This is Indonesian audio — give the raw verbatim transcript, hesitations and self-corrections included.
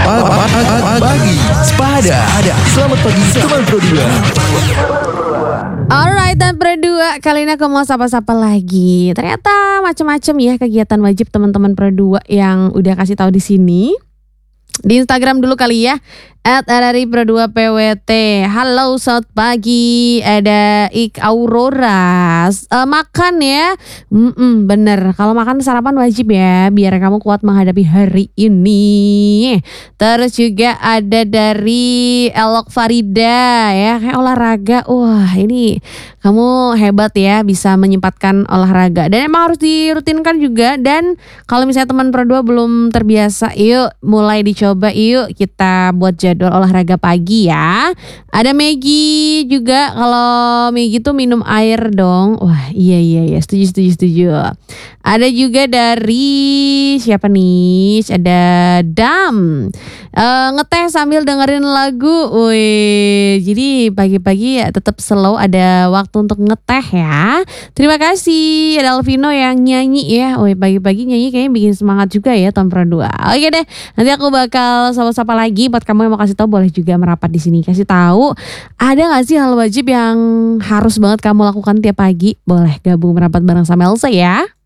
Pagi Sepada. Selamat pagi teman Pro dua. Alright, dan Pro dua, kali ini aku mau sapa-sapa lagi. Ternyata macam-macam ya kegiatan wajib teman-teman Pro dua yang udah kasih tahu di sini. Di Instagram dulu kali ya, at r r i pro dua p w t. Halo selamat pagi, ada Ik Aurora. Uh, makan ya, Mm-mm, bener. Kalau makan sarapan wajib ya, biar kamu kuat menghadapi hari ini. Terus juga ada dari Elok Farida ya, kayak olahraga. Wah ini kamu hebat ya, bisa menyempatkan olahraga. Dan emang harus dirutinkan juga. Dan kalau misalnya teman Pro dua belum terbiasa, yuk mulai dicoba, yuk kita buat jadwal olahraga pagi ya. Ada Maggie juga, kalau Maggie tuh minum air dong. Wah iya iya iya, setuju setuju setuju. Ada juga dari siapa nih? Ada Dam. Uh, ngeteh sambil dengerin lagu. Wih, jadi pagi-pagi ya tetap slow, ada waktu untuk ngeteh ya. Terima kasih ada Alvino yang nyanyi ya. Wih, pagi-pagi nyanyi kayaknya bikin semangat juga ya Tom Pro dua. Oke deh, nanti aku bakal sapa-sapa lagi buat kamu yang mau kasih tahu, boleh juga merapat di sini. Kasih tahu ada nggak sih hal wajib yang harus banget kamu lakukan tiap pagi? Boleh gabung merapat bareng sama Elsa ya.